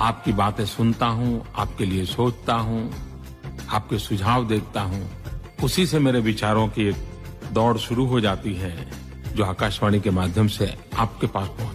आपकी बातें सुनता हूँ, आपके लिए सोचता हूँ, आपके सुझाव देखता हूँ, उसी से मेरे विचारों की एक दौड़ शुरू हो जाती है जो आकाशवाणी के माध्यम से आपके पास पहुंचती है।